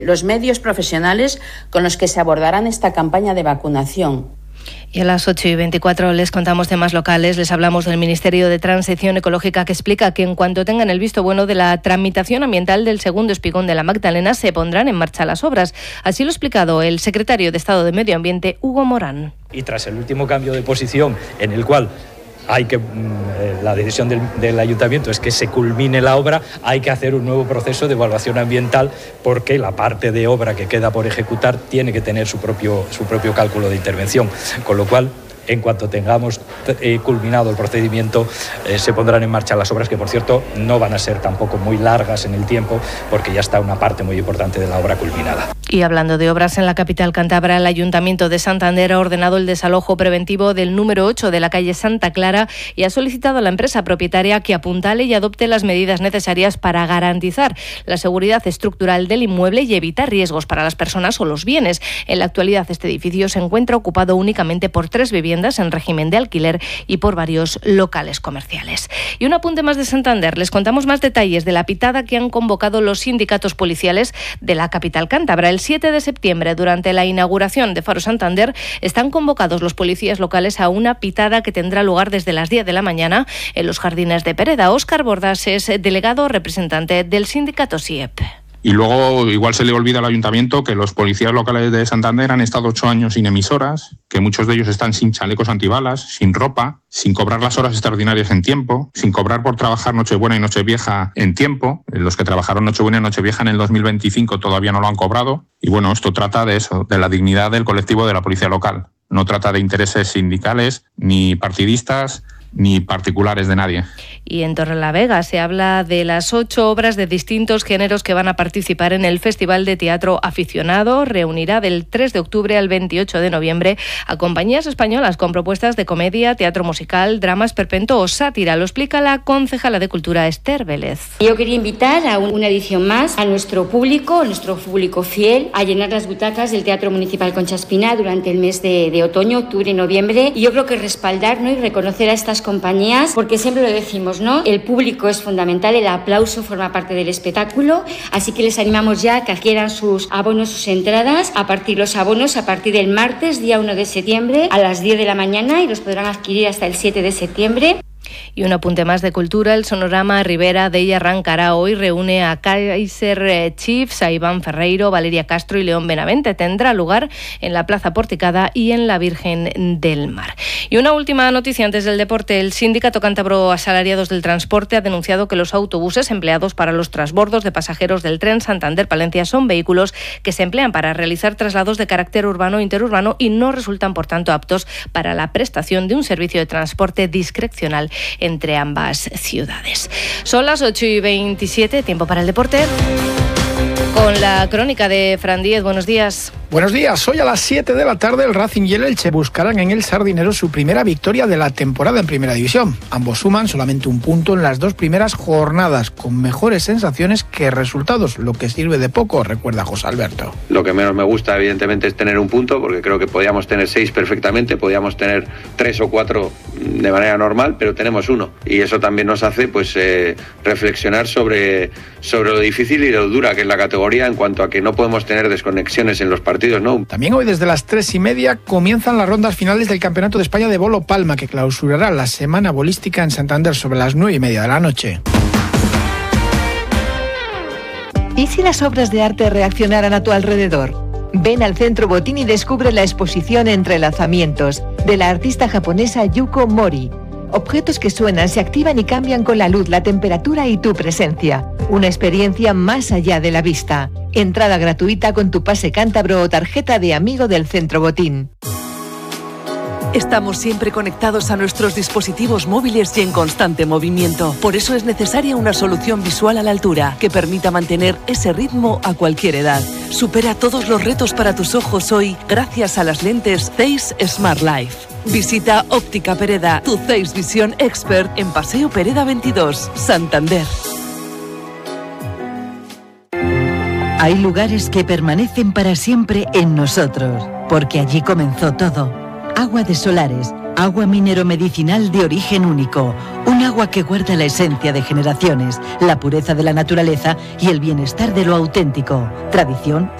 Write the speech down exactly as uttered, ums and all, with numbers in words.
los medios profesionales con los que se abordarán esta campaña de vacunación. Y a las ocho y veinticuatro les contamos temas locales. Les hablamos del Ministerio de Transición Ecológica, que explica que en cuanto tengan el visto bueno de la tramitación ambiental del segundo espigón de la Magdalena, se pondrán en marcha las obras. Así lo ha explicado el secretario de Estado de Medio Ambiente, Hugo Morán. Y tras el último cambio de posición, en el cual hay que la decisión del, del ayuntamiento es que se culmine la obra, hay que hacer un nuevo proceso de evaluación ambiental, porque la parte de obra que queda por ejecutar tiene que tener su propio, su propio cálculo de intervención, con lo cual, en cuanto tengamos eh, culminado el procedimiento, eh, se pondrán en marcha las obras, que por cierto no van a ser tampoco muy largas en el tiempo, porque ya está una parte muy importante de la obra culminada. Y hablando de obras en la capital cántabra, el Ayuntamiento de Santander ha ordenado el desalojo preventivo del número ocho de la calle Santa Clara y ha solicitado a la empresa propietaria que apuntale y adopte las medidas necesarias para garantizar la seguridad estructural del inmueble y evitar riesgos para las personas o los bienes. En la actualidad, este edificio se encuentra ocupado únicamente por tres viviendas en régimen de alquiler y por varios locales comerciales. Y un apunte más de Santander. Les contamos más detalles de la pitada que han convocado los sindicatos policiales de la capital cántabra. El siete de septiembre, durante la inauguración de Faro Santander, están convocados los policías locales a una pitada que tendrá lugar desde las diez de la mañana en los jardines de Pereda. Óscar Bordas es delegado representante del sindicato S I E P. Y luego igual se le olvida al ayuntamiento que los policías locales de Santander han estado ocho años sin emisoras, que muchos de ellos están sin chalecos antibalas, sin ropa, sin cobrar las horas extraordinarias en tiempo, sin cobrar por trabajar Nochebuena y Nochevieja en tiempo. Los que trabajaron Nochebuena y Nochevieja en el dos mil veinticinco todavía no lo han cobrado. Y bueno, esto trata de eso, de la dignidad del colectivo de la policía local. No trata de intereses sindicales, ni partidistas, ni particulares de nadie. Y en Torrelavega se habla de las ocho obras de distintos géneros que van a participar en el Festival de Teatro Aficionado. Reunirá del tres de octubre al veintiocho de noviembre a compañías españolas con propuestas de comedia, teatro musical, drama esperpento o sátira. Lo explica la concejala de Cultura, Esther Vélez. Yo quería invitar a una edición más a nuestro público, a nuestro público fiel, a llenar las butacas del Teatro Municipal Concha Espina durante el mes de, de otoño, octubre y noviembre. Y yo creo que respaldarnos y reconocer a estas compañías, porque siempre lo decimos, ¿no? El público es fundamental, el aplauso forma parte del espectáculo, así que les animamos ya a que adquieran sus abonos, sus entradas, a partir los abonos a partir del martes, día uno de septiembre, a las diez de la mañana, y los podrán adquirir hasta el siete de septiembre. Y un apunte más de cultura, el Sonorama Rivera de ella arrancará hoy, reúne a Kaiser Chiefs, a Iván Ferreiro, Valeria Castro y León Benavente. Tendrá lugar en la Plaza Porticada y en la Virgen del Mar. Y una última noticia antes del deporte. El Sindicato Cántabro Asalariados del Transporte ha denunciado que los autobuses empleados para los transbordos de pasajeros del tren Santander-Palencia son vehículos que se emplean para realizar traslados de carácter urbano e interurbano y no resultan, por tanto, aptos para la prestación de un servicio de transporte discrecional entre ambas ciudades. Son las ocho y veintisiete, tiempo para el deporte. Con la crónica de Fran Díez, buenos días. Buenos días, hoy a las siete de la tarde el Racing y el Elche buscarán en el Sardinero su primera victoria de la temporada en Primera División. Ambos suman solamente un punto en las dos primeras jornadas, con mejores sensaciones que resultados, lo que sirve de poco, recuerda José Alberto. Lo que menos me gusta, evidentemente, es tener un punto, porque creo que podíamos tener seis perfectamente, podíamos tener tres o cuatro de manera normal, pero tenemos uno. Y eso también nos hace pues eh, reflexionar sobre, sobre lo difícil y lo dura que es la categoría en cuanto a que no podemos tener desconexiones en los partidos. No. También hoy desde las tres y media comienzan las rondas finales del Campeonato de España de Bolo Palma, que clausurará la semana bolística en Santander sobre las nueve y media de la noche. ¿Y si las obras de arte reaccionaran a tu alrededor? Ven al Centro Botín y descubre la exposición Entrelazamientos de la artista japonesa Yuko Mori. Objetos que suenan, se activan y cambian con la luz, la temperatura y tu presencia. Una experiencia más allá de la vista. Entrada gratuita con tu pase cántabro o tarjeta de amigo del Centro Botín. Estamos siempre conectados a nuestros dispositivos móviles y en constante movimiento. Por eso es necesaria una solución visual a la altura que permita mantener ese ritmo a cualquier edad. Supera todos los retos para tus ojos hoy gracias a las lentes Zeiss Smart Life. Visita Óptica Pereda, tu Zeiss Visión Expert en Paseo Pereda veintidós, Santander. Hay lugares que permanecen para siempre en nosotros, porque allí comenzó todo. Agua de Solares, Agua minero medicinal de origen único. Un agua que guarda la esencia de generaciones, la pureza de la naturaleza y el bienestar de lo auténtico. Tradición